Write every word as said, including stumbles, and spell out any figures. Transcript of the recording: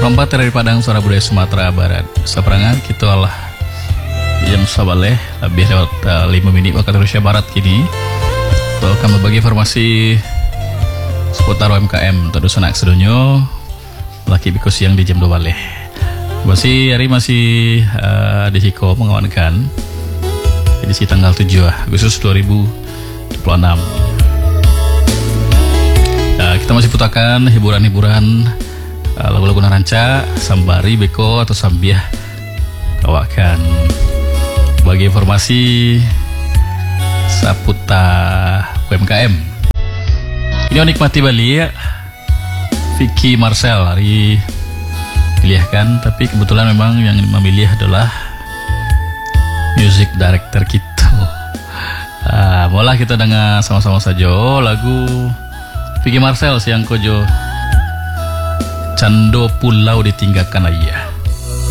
Lompat dari Padang Suara Budaya Sumatera Barat. Seperangan kita lah jam sabaleh lebih lewat uh, lima menit waktu Indonesia Barat kini. Untuk kami bagi informasi seputar U M K M terus anak sedonyo laki biku siang di jam dua balik. Masih hari masih uh, di Hiko mengawankan edisi tanggal tujuh Agustus dua ribu dua puluh enam. Nah, kita masih putakan hiburan-hiburan uh, lagu-lagu naranca sambari beko atau sambiah kawakan. Bagi informasi seputar U M K M ini nikmati Bali ya. Vicky Marcel hari pilihkan, tapi kebetulan memang yang memilih adalah music director kita. Ah, boleh kita dengar sama-sama saja lagu Vicky Marcel siang kojo Cando Pulau Ditinggalkan Ayah.